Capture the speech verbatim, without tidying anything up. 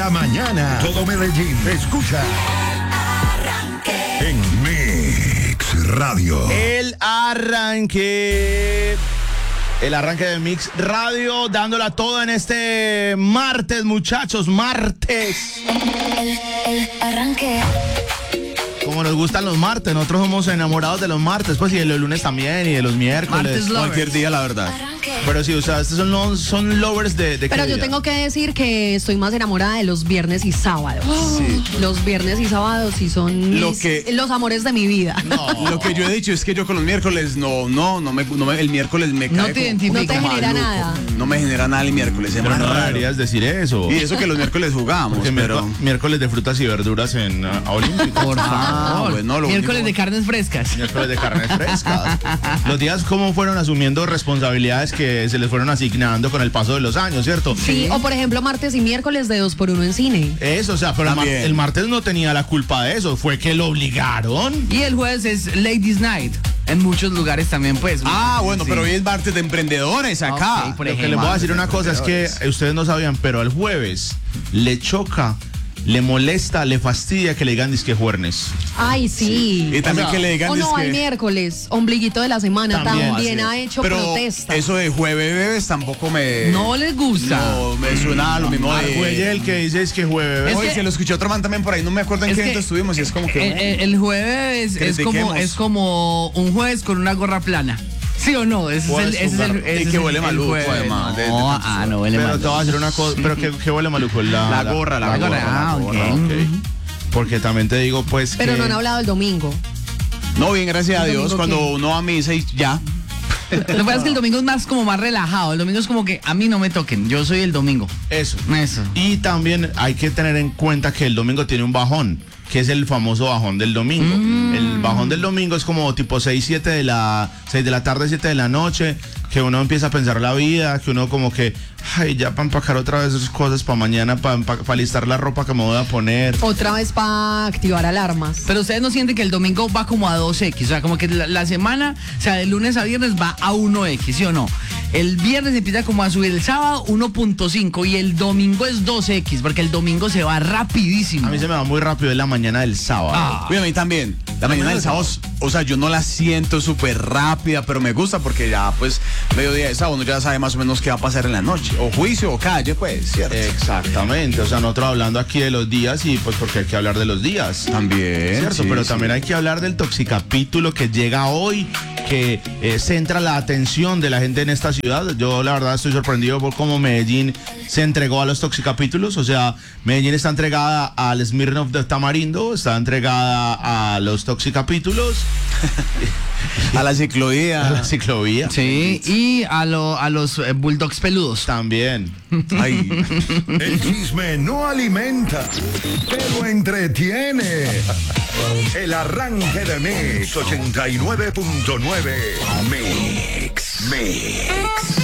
la mañana. Todo Medellín escucha en Mix Radio. El arranque. El arranque de Mix Radio, dándola toda en este martes, muchachos, martes. El, el arranque. Como nos gustan los martes, nosotros somos enamorados de los martes, pues, y de los lunes también, y de los miércoles. Martes lovers. Cualquier día, la verdad. Arranque. Pero sí, o sea, estos son, los, son lovers de, de Pero qué yo día? tengo que decir que estoy más enamorada de los viernes y sábados. Sí. Los viernes y sábados sí son Lo mis- que- los amores de mi vida. No. Lo que yo he dicho es que yo con los miércoles no, no, no me, no me- el miércoles me No cae te como- identifica. No te como genera maluco. nada. No me genera nada el miércoles, es Pero más no raro. deberías decir eso. Y eso que los miércoles jugamos, Porque pero... miércoles, miércoles de frutas y verduras en uh, Olímpico. Por Ah, favor. bueno, lo Miércoles único- de carnes frescas. Miércoles de carnes frescas. Los días cómo fueron asumiendo responsabilidades que se les fueron asignando con el paso de los años, ¿cierto? Sí, o por ejemplo martes y miércoles de dos por uno en cine. Eso, o sea, pero el, mar- También. el martes no tenía la culpa de eso, fue que lo obligaron. Y el jueves es Ladies Night. En muchos lugares también, pues. Ah, bueno, Sí. pero hoy es martes de emprendedores acá. Ok, por Lo que les ejemplo. voy a decir una cosa es que ustedes no sabían, pero el jueves le choca, le molesta, le fastidia que le digan disque juernes. Ay, sí. Y también O sea, que le digan O no, dizque- al miércoles, ombliguito de la semana, También, también, así ha hecho pero protesta. eso de jueves bebes tampoco me... No les gusta. No, me suena a lo mismo de... Argüelle el que dice es que jueves. Es Oye, que- se lo escuché otro man también por ahí, no me acuerdo en Es qué que- evento estuvimos y es como que... El, el- el jueves es como, Critiquemos. es como un jueves con una gorra plana. ¿Sí o no? Ese es Puedes el, ese es el, jugar. ese Y es que el- huele el maluco, jueves. además, de- de No, tanto ah, no huele Pero maluco. te voy a decir una cosa, pero que, que huele maluco. La, La gorra, la gorra. Ah, la ok. gorra, ok. Porque también te digo, pues, Pero que... no han hablado el domingo. No, bien, gracias a ¿El Dios, domingo cuando qué? uno va a misa y ya. Lo que pasa es que el domingo es más como más relajado. El domingo es como que a mí no me toquen. Yo soy el domingo. Eso. Eso. Y también hay que tener en cuenta que el domingo tiene un bajón, que es el famoso bajón del domingo. El bajón del domingo es como tipo seis, siete de la seis de la tarde, siete de la noche, que uno empieza a pensar la vida, que uno como que, ay, ya para empacar otra vez esas cosas para mañana, para listar la ropa que me voy a poner. Otra vez para activar alarmas. Pero ustedes no sienten que el domingo va como a dos equis, o sea, como que la, la semana, o sea, de lunes a viernes va a uno equis, ¿sí o no? El viernes empieza como a subir, el sábado uno punto cinco y el domingo es dos equis, porque el domingo se va rapidísimo. A mí se me va muy rápido, es la mañana del sábado. Ah. Oye, a mí también. La mañana del sábado, o sea, yo no la siento súper rápida, pero me gusta porque ya, pues, mediodía de sábado, uno ya sabe más o menos qué va a pasar en la noche. O juicio o calle, pues, ¿cierto? Exactamente, o sea, nosotros hablando aquí de los días y pues porque hay que hablar de los días. También. Cierto, sí, pero sí. también hay que hablar del toxicapítulo que llega hoy, que eh, centra la atención de la gente en esta ciudad. Yo la verdad estoy sorprendido por cómo Medellín se entregó a los toxicapítulos. O sea, Medellín está entregada al Smirnoff de Tamarindo, está entregada a los toxicapítulos, A la ciclovía. a la ciclovía. Sí, y a, lo, a los eh, bulldogs peludos. También. Ay. El chisme no alimenta, pero entretiene. El arranque de Mix ochenta y nueve punto nueve. Mix, Mix.